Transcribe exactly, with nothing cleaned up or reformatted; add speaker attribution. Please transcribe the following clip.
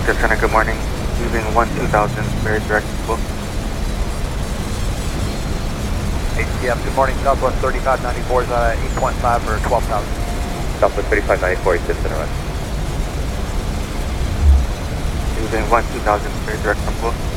Speaker 1: Cessna, good morning. Using one two thousand, very direct full.
Speaker 2: H C F, good morning. Southwest thirty-five ninety-four is uh, eight point five for twelve thousand.
Speaker 3: Southwest thirty-five ninety-four, East Center.
Speaker 1: Using one two thousand, very direct full.